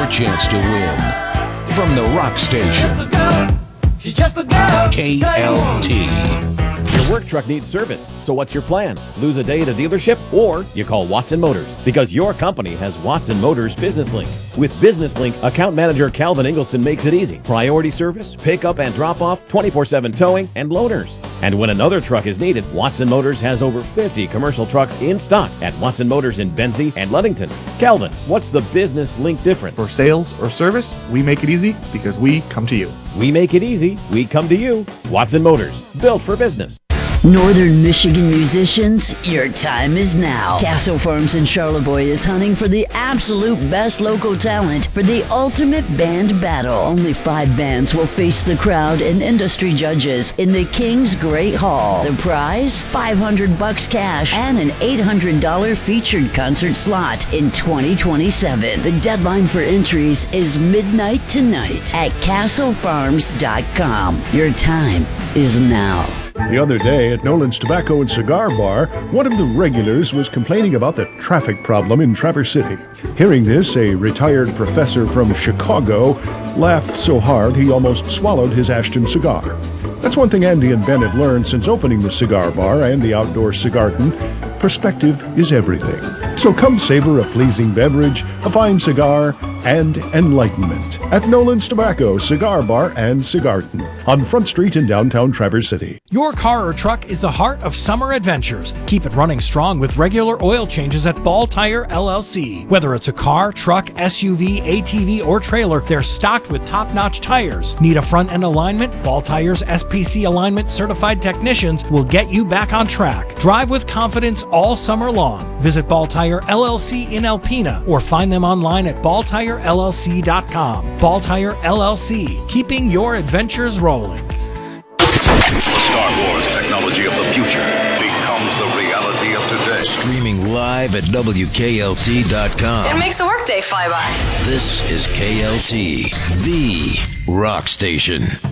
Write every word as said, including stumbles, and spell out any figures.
your chance to win. From the rock station, She's just a girl. K L T. Your work truck needs service, so what's your plan? Lose a day at a dealership, or you call Watson Motors, because your company has Watson Motors Business Link. With Business Link, account manager Calvin Ingleson makes it easy. Priority service, pickup and drop-off, twenty-four seven towing, and loaners. And when another truck is needed, Watson Motors has over fifty commercial trucks in stock at Watson Motors in Benzie and Ludington. Calvin, what's the Business Link difference? For sales or service, we make it easy because we come to you. We make it easy, we come to you. Watson Motors, built for business. Northern Michigan musicians, your time is now. Castle Farms in Charlevoix is hunting for the absolute best local talent for the ultimate band battle. Only five bands will face the crowd and industry judges in the King's Great Hall. The prize, five hundred bucks cash and an eight hundred dollars featured concert slot in twenty twenty-seven. The deadline for entries is midnight tonight at castle farms dot com. Your time is now. The other day at Nolan's Tobacco and Cigar Bar, one of the regulars was complaining about the traffic problem in Traverse City. Hearing this, a retired professor from Chicago laughed so hard he almost swallowed his Ashton cigar. That's one thing Andy and Ben have learned since opening the cigar bar and the outdoor cigarton. Perspective is everything. So come savor a pleasing beverage, a fine cigar, and enlightenment at Nolan's Tobacco, Cigar Bar, and Cigarton on Front Street in downtown Traverse City. Your car or truck is the heart of summer adventures. Keep it running strong with regular oil changes at Ball Tire L L C. Whether it's a car, truck, S U V, A T V, or trailer, they're stocked with top-notch tires. Need a front-end alignment? Ball Tire's S P C alignment certified technicians will get you back on track. Drive with confidence all summer long. Visit Ball Tire L L C in Alpena or find them online at ball tire L L C dot com. Ball Tire L L C, keeping your adventures rolling. The Star Wars technology of the future becomes the reality of today. Streaming live at W K L T dot com. It makes a workday fly by. This is K L T, the rock station.